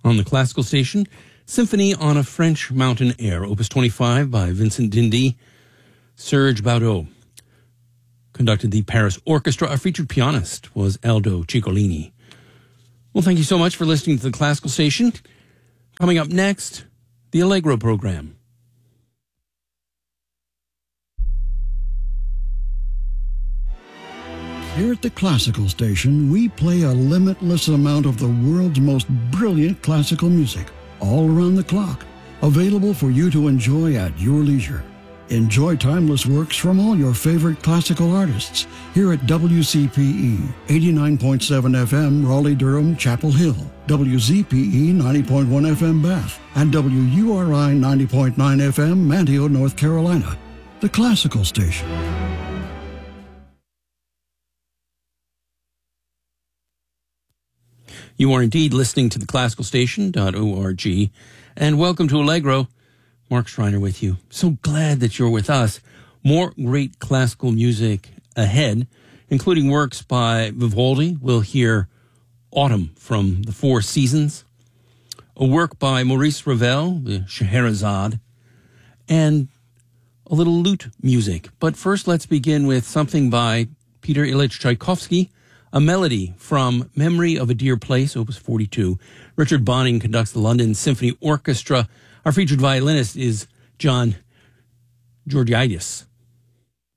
On the classical station, Symphony on a French Mountain Air, Opus 25 by Vincent Dindy. Serge Baudeau conducted the Paris Orchestra. Our featured pianist was Aldo Ciccolini. Well, thank you so much for listening to the classical station. Coming up next, the Allegro program. Here at the Classical Station, we play a limitless amount of the world's most brilliant classical music, all around the clock, available for you to enjoy at your leisure. Enjoy timeless works from all your favorite classical artists here at WCPE 89.7 FM Raleigh-Durham Chapel Hill, WZPE 90.1 FM Bath, and WURI 90.9 FM Manteo, North Carolina. The Classical Station. You are indeed listening to the classicalstation.org, and welcome to Allegro. Mark Schreiner with you. So glad that you're with us. More great classical music ahead, including works by Vivaldi. We'll hear Autumn from the Four Seasons, a work by Maurice Ravel, the Scheherazade, and a little lute music. But first, let's begin with something by Peter Ilyich Tchaikovsky, a melody from Memory of a Dear Place, Opus 42. Richard Bonning conducts the London Symphony Orchestra. Our featured violinist is John Georgiadis.